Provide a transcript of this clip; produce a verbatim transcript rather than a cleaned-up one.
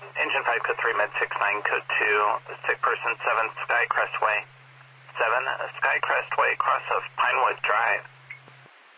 Engine five, code three, med six nine, code two, sick person seven, Skycrest Way. seven, Skycrest Way, cross of Pinewood Drive.